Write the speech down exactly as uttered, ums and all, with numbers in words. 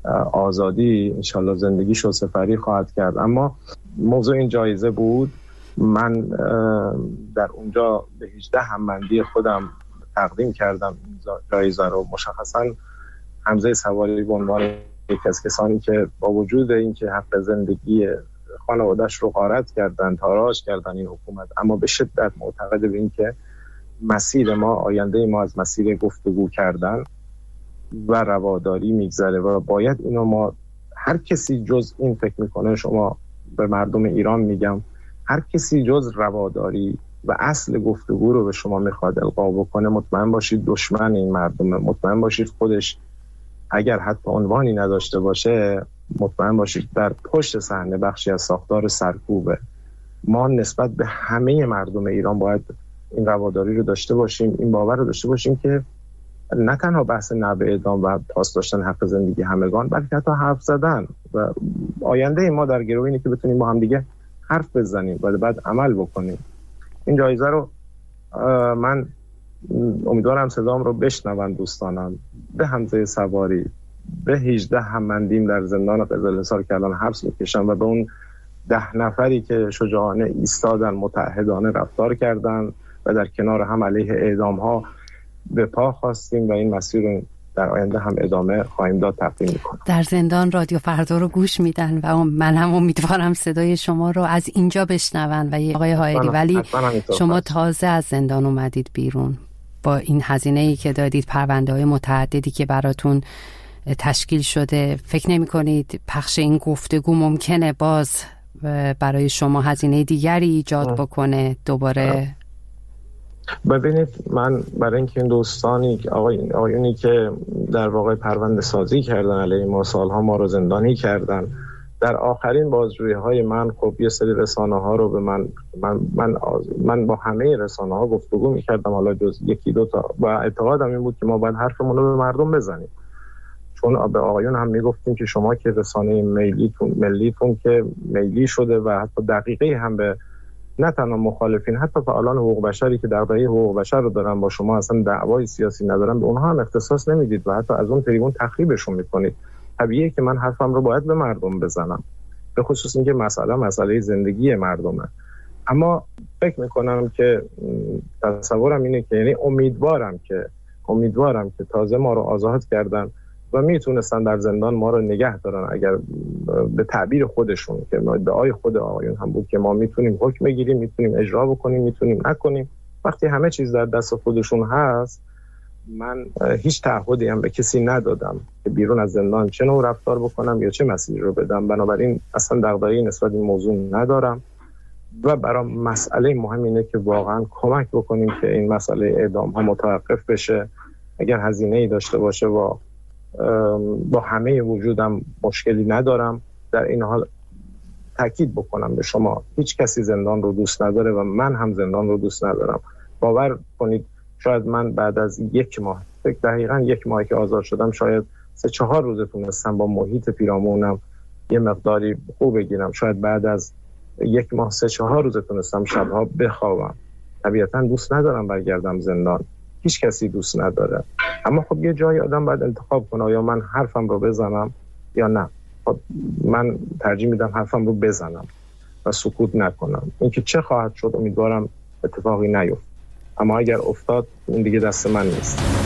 آزادی انشالله زندگیشو سپری خواهد کرد. اما موضوع این جایزه بود، من در اونجا به هجده همبندی خودم تقدیم کردم این جایزه رو. مشخصا حمزه سواری به عنوان یکی از کسانی که با وجود اینکه حق زندگی خانواده‌اش رو غارت کردن، تاراج کردن این حکومت، اما به شدت معتقد به این که مسیر ما، آینده ما از مسیر گفتگو کردن و رواداری میگذره و باید اینو ما، هر کسی جز این فکر میکنه، شما به مردم ایران میگم، هر کسی جز رواداری و اصل گفتگو رو به شما میخواد القا بکنه، مطمئن باشید دشمن این مردمه. مطمئن باشید خودش اگر حتی عنوانی نداشته باشه، مطمئن باشید در پشت صحنه بخشی از ساختار سرکوبه. ما نسبت به همه مردم ایران باید این رواداری رو داشته باشیم، این باور رو داشته باشیم که نه تنها بحث نبع اعدام و پاس داشتن حق زندگی همگان، بلکه حتی حرف زدن و آینده ما در گروه اینه که بتونیم با هم دیگه حرف بزنیم و بعد عمل بکنیم. این جایزه رو من امیدوارم صدام رو بشنون دوستانم، به حمزه سواری، به هجده همبندیم در زندان قزل‌حصار که الان حبس میکشن و به اون ده نفری که شجاعانه ایستادن، متعهدانه رفتار کردن و در کنار هم علیه اعدام ها به پا خواستیم و این مسیر رو در آینده هم ادامه خواهیم داد تقدیم میکنم. در زندان رادیو فردا رو گوش میدن و من هم امیدوارم صدای شما رو از اینجا بشنون. و آقای حائری، ولی شما تازه از زندان اومدید بیرون با این هزینه‌ای که دادید، پرونده های متعددی که براتون تشکیل شده، فکر نمی کنید پخش این گفتگو ممکنه باز برای شما هزینه دیگری ایجاد بکنه دوباره؟ ببینید، من برای اینکه این دوستانی آقای آقایونی که در واقع پرونده سازی کردن علیه ما، سالها ما رو زندانی کردن، در آخرین بازجویی های من خب یه سری رسانه ها رو به من من من, من با همه رسانه ها گفتگو می‌کردم، حالا جز یکی دو تا، و اعتقادم این بود که ما باید حرفمون رو به مردم بزنیم. چون به آقایون هم میگفتیم که شما که رسانه ملیتون ملیتون که ملی شده و حتی دقیقی هم به نه تنها مخالفین، حتی فعالان حقوق بشری که دغدغه حقوق بشر رو دارن با شما اصلا دعوای سیاسی ندارن، به اونها هم اختصاص نمیدید و حتی از اون تریبون تخریبشون میکنید. طبیعیه که من حرفم رو باید به مردم بزنم، به خصوص اینکه مسئله مسئله زندگی مردمه. اما فکر میکنم که تصورم اینه که یعنی امیدوارم که امیدوارم که تازه ما رو آزاد کردن و میتونستن در زندان ما رو نگه دارن، اگر به تعبیر خودشون که ادعای خود آقایون هم بود که ما میتونیم حکم بگیریم، میتونیم اجرا بکنیم، میتونیم نکنیم. وقتی همه چیز در دست خودشون هست، من هیچ تعهدی هم به کسی ندادم که بیرون از زندان چه نوع رفتار بکنم یا چه مسیری رو بدم. بنابراین اصلا دغدغه‌ای نسبت به این موضوع ندارم و برای مسئله مهم اینه که واقعا کمک بکنیم که این مسئله اعدام ها متوقف بشه. اگر هزینه‌ای داشته باشه و با همه وجودم مشکلی ندارم. در این حال تاکید بکنم به شما، هیچ کسی زندان رو دوست نداره و من هم زندان رو دوست ندارم. باور کنید شاید من بعد از یک ماه، فکر دقیقاً یک ماهی که آزاد شدم، شاید سه چهار روز تونستم با محیط پیرامونم یه مقداری خوب بگیرم. شاید بعد از یک ماه سه چهار روز تونستم شبها بخوابم. طبیعتاً دوست ندارم برگردم زندان، هیچ کسی دوست نداره. اما خب یه جایی آدم باید انتخاب کنه، یا من حرفم رو بزنم یا نه. خب من ترجیح میدم حرفم رو بزنم و سکوت نکنم. اینکه چه خواهد شد امیدوارم اتفاقی نیفته، اما اگر افتاد این دیگه دست من نیست.